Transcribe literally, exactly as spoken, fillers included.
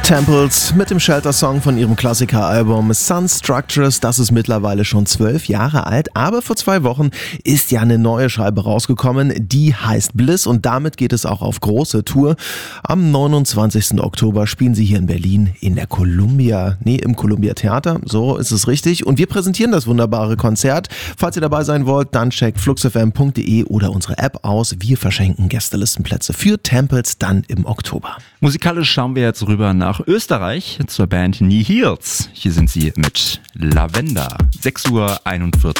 Temples mit dem Shelter-Song von ihrem Klassiker-Album Sun Structures. Das ist mittlerweile schon zwölf Jahre alt, aber vor zwei Wochen ist ja eine neue Scheibe rausgekommen, die heißt Bliss und damit geht es auch auf große Tour. Am neunundzwanzigsten Oktober spielen sie hier in Berlin in der Columbia, nee, im Columbia Theater, so ist es richtig. Und wir präsentieren das wunderbare Konzert. Falls ihr dabei sein wollt, dann checkt fluxfm punkt de oder unsere App aus. Wir verschenken Gästelistenplätze für Temples dann im Oktober. Musikalisch schauen wir jetzt rüber nach Österreich zur Band Nihils. Hier sind sie mit Lavender. sechs Uhr einundvierzig.